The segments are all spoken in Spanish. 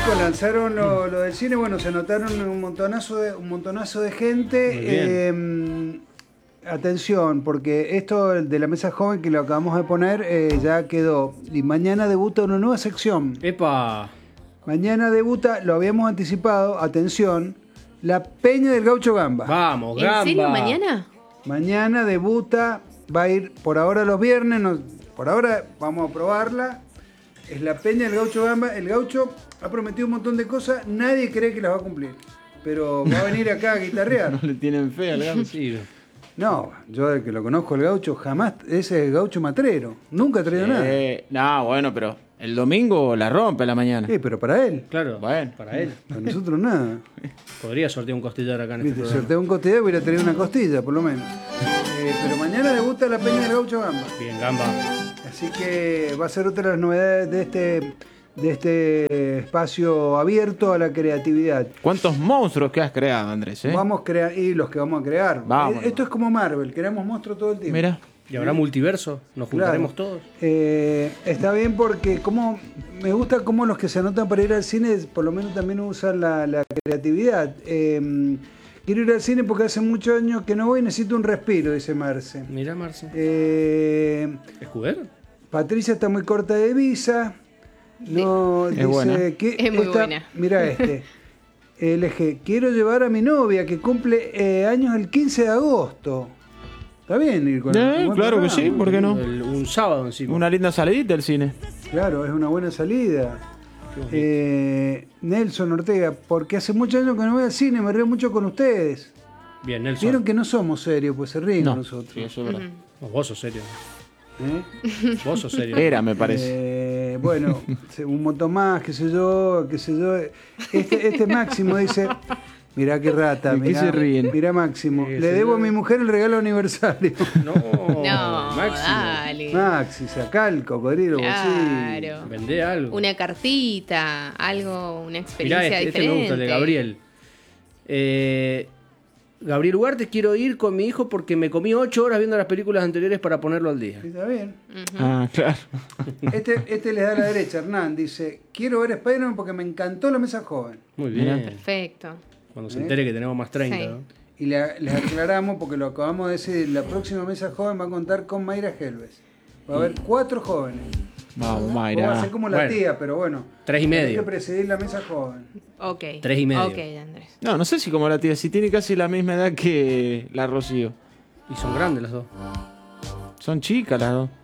chicos, lanzaron lo del cine, bueno, se anotaron un montonazo de gente. Atención, porque esto de la mesa joven que lo acabamos de poner ya quedó. Y mañana debuta una nueva sección. ¡Epa! Mañana debuta, lo habíamos anticipado, atención, la Peña del Gaucho Gamba. Vamos, Gamba. ¿En serio mañana? Mañana debuta, va a ir por ahora los viernes, por ahora vamos a probarla. Es la Peña del Gaucho Gamba. El Gaucho ha prometido un montón de cosas, nadie cree que las va a cumplir. Pero va a venir acá a guitarrear. No le tienen fe al Gamba. Sí. No, yo del que lo conozco, el Gaucho, jamás, ese es el Gaucho matrero. Nunca ha traído nada. No, bueno, pero el domingo la rompe a la mañana. Sí, pero para él. Claro, Bueno. para él. Para nosotros nada. Podría sortear un costillar acá en este Viste, programa. sorteé un costilla, voy a tener una costilla, por lo menos. Pero mañana debuta la Peña del Gaucho Gamba. Bien, Gamba. Así que va a ser otra de las novedades de este espacio abierto a la creatividad. ¿Cuántos monstruos que has creado, Andrés? Vamos a crear, y los que vamos a crear. Vamos. Esto es como Marvel, creamos monstruos todo el tiempo. Mira. ¿Y habrá multiverso? ¿Nos juntaremos todos? Está bien porque me gusta cómo los que se anotan para ir al cine por lo menos también usan la creatividad. Quiero ir al cine porque hace muchos años que no voy y necesito un respiro, dice Marce. Mira, Marce. ¿Escudero? Patricia está muy corta de visa. No, Es dice buena. que Es muy buena. Mira LG, quiero llevar a mi novia que cumple años el 15 de agosto. Está bien ir con buen claro que programa. sí, ¿por qué no? Un sábado encima. Una linda salidita del cine. Claro, es una buena salida. Nelson Ortega, porque hace muchos años que no voy al cine, me río mucho con ustedes. Bien, Nelson. Vieron que no somos serios, pues se ríen No, nosotros. sí, eso es verdad. No, vos sos serio. ¿Eh? Vos sos serio. Era, me parece. Bueno, un montón más, qué sé yo. Este Máximo dice, mirá qué rata, ¿De qué se ríen? mirá Máximo, Sí, le sí. debo a mi mujer el regalo aniversario. No, No, Máximo. dale. Maxi, sacá el cocodrilo, Claro. Vendé algo. Una cartita, algo, una Mirá, experiencia este diferente. me gusta, el de Gabriel. Gabriel Ugarte, quiero ir con mi hijo porque me comí 8 horas viendo las películas anteriores para ponerlo al día. Está bien. Ah, claro. Este les da a la derecha, Hernán, dice, quiero ver Spider-Man porque me encantó la mesa joven. Muy bien. Mirá. Perfecto. Cuando se entere que tenemos más 30, Sí. ¿no? Y les aclaramos, porque lo acabamos de decir, la próxima mesa joven va a contar con Mayra Helves. Va a haber 4 jóvenes. Vamos, Vos vas a Mayra. ser como la Bueno. tía, pero bueno. 3 y Tenés medio. que presidir la mesa joven. Ok. 3 y medio. Ok, Andrés. No sé si como la tía, si tiene casi la misma edad que la Rocío. Y son grandes las dos. Son chicas las dos.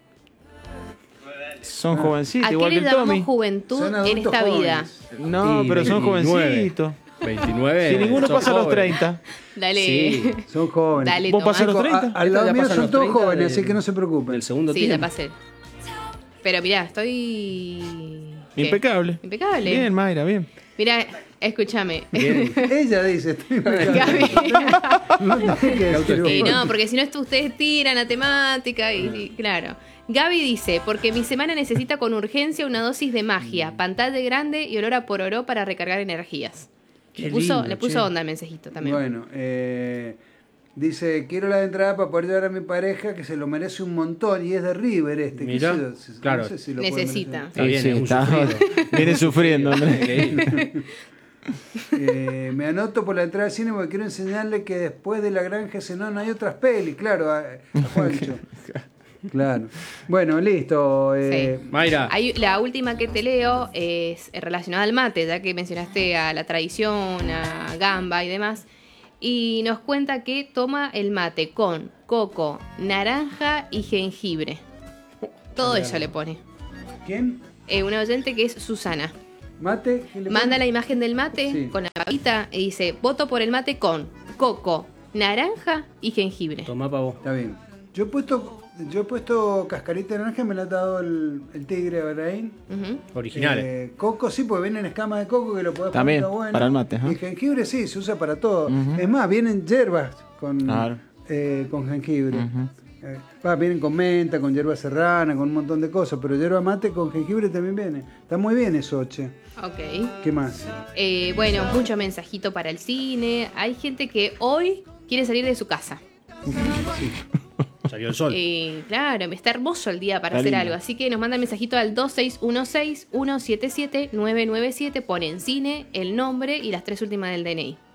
Son jovencitas, ¿A qué igual que le el Tommy. llamamos juventud Son en adultos esta vida? jóvenes. No, Y pero son 29. jovencitos. 29. Si ninguno son pasa a los jóvenes. 30. Dale. Sí. Son jóvenes. Dale, ¿Vos pasás Tomás. los 30? Al Estos lado ya mío pasan son los todos 30 jóvenes, del- así que no se preocupen. Del segundo Sí, ya tiempo. pasé. Pero mirá, estoy... ¿qué? Impecable. Impecable. Bien, Mayra, bien. Mirá, escúchame. Bien. Ella dice, estoy Gaby. no tenés que decir Y vos. no, porque si no ustedes tiran la temática y claro. Gaby dice, porque mi semana necesita con urgencia una dosis de magia, pantalla grande y olor a pororó para recargar energías. Qué Le puso, lindo, le puso che. onda el mensajito también. Bueno, dice, quiero la entrada para poder llevar a mi pareja que se lo merece un montón y es de River este. Mirá, qué sé yo, claro. no sé si lo puede Necesita. Está bien, Sí, es un está- sufrido. Viene sufriendo, Andrés. Increíble. Me anoto por la entrada al cine porque quiero enseñarle que después de La Granja Zenón hay otras pelis, claro, a Juancho. Claro. Bueno, listo. Sí. Mayra. La última que te leo es relacionada al mate, ya que mencionaste a la tradición, a Gamba y demás. Y nos cuenta que toma el mate con coco, naranja y jengibre. Todo eso le pone. ¿Quién? Una oyente que es Susana. ¿Mate? ¿Qué le Manda pone? la imagen del mate Sí. con la papita y dice, voto por el mate con coco, naranja y jengibre. Tomá pa' vos. Está bien. Yo he puesto cascarita de naranja, me la ha dado el tigre Abraín. Ujú. Originales. Coco sí, porque vienen escamas de coco que lo podés También, poner, está bueno. para el mate, ajá. Y jengibre sí, se usa para todo. Ujú. Es más, vienen hierbas con Claro. jengibre. Ujú. Vienen con menta, con hierba serrana, con un montón de cosas, pero hierba mate con jengibre también viene. Está muy bien eso, che. Ok. ¿Qué más? Bueno, mucho mensajito para el cine. Hay gente que hoy quiere salir de su casa. Salió el sol. Claro, está hermoso el día para Está hacer lindo. algo. Así que nos mandan mensajito al 2616-177-997. Ponen cine, el nombre y las 3 últimas del DNI.